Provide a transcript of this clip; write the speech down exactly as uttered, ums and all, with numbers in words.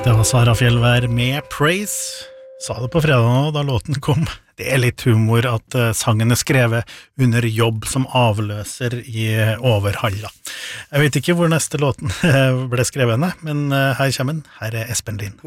Det var Sara Fjellvær med Praise. Sa det på fredag nå da låten kom. Det er litt humor at uh, sangen er skrevet under jobb som avløser i uh, Overhalla. Jeg vet ikke hvor neste låten ble skrevet, men uh, her kommer den. Her er Espen Lind.